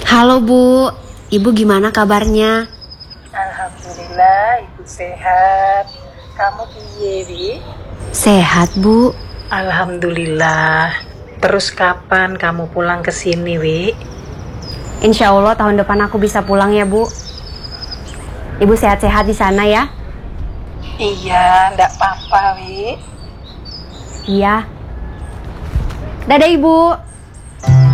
Halo Bu, Ibu gimana kabarnya? Alhamdulillah, ibu sehat. Kamu piye, Wi? Sehat Bu. Alhamdulillah. Terus kapan kamu pulang ke sini, Wi? Insya Allah tahun depan aku bisa pulang ya Bu. Ibu sehat-sehat di sana ya? Iya, ndak apa-apa, Wi. Iya. Dadah Ibu.